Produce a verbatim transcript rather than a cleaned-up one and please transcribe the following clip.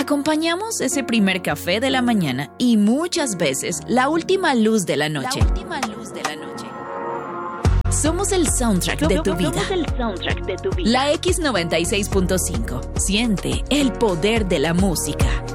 acompañamos ese primer café de la mañana y muchas veces la última luz de la noche. La última luz de la noche. Somos el soundtrack de tu vida. Somos el soundtrack de tu vida. La X noventa y seis punto cinco. Siente el poder de la música.